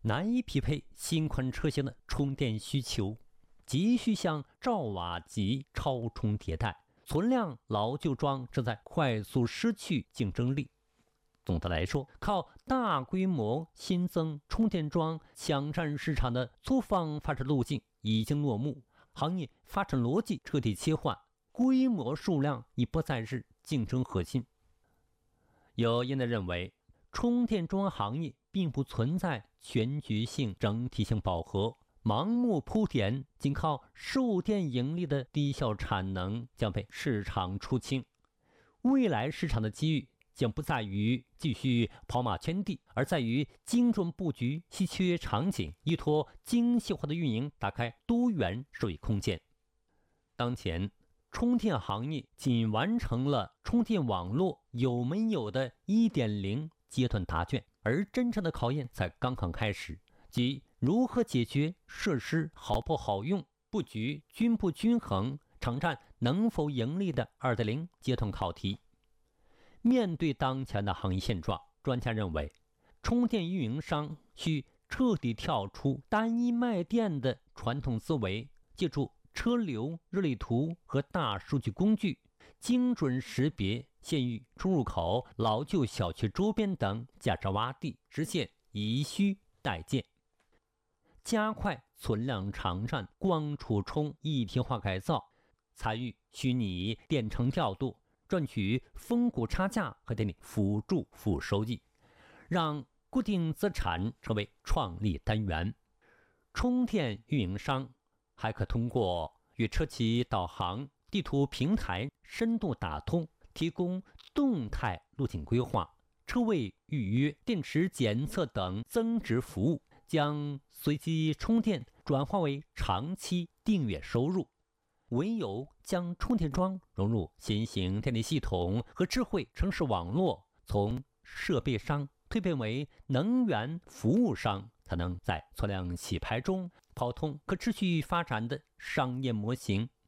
难以匹配新款车型的充电需求，急需向兆瓦级超充迭代，存量老旧桩正在快速失去竞争力。总的来说，靠大规模新增充电桩抢占市场的粗放发展路径已经落幕，行业发展逻辑彻底切换，规模数量已不再是竞争核心。有业内认为，充电桩行业并不存在全局性、整体性饱和，盲目铺填，仅靠售电盈利的低效产能将被市场出清。未来市场的机遇将不在于继续跑马圈地，而在于精准布局稀缺场景，依托精细化的运营，打开多元收益空间。当前，充电行业仅完成了充电网络有没有的 1.0 阶段答卷，而真正的考验才刚刚开始，即如何解决设施好不好用、布局均不均衡、场站能否盈利的 2.0 阶段考题。面对当前的行业现状，专家认为，充电运营商需彻底跳出单一卖电的传统思维，借助车流、热力图和大数据工具，精准识别县域出入口、老旧小区周边等价值洼地，实现以需代建，加快存量场站光储充一体化改造，参与虚拟电程调度，赚取峰谷差价和电力辅助付收益，让固定资产成为创利单元。充电运营商还可通过与车企导航、地图平台深度打通，提供动态路径规划、车位预约、电池检测等增值服务，将随机充电转化为长期订阅收入。唯有将充电桩融入新型电力系统和智慧城市网络，从设备商蜕变为能源服务商，才能在存量洗牌中跑通可持续发展的商业模型。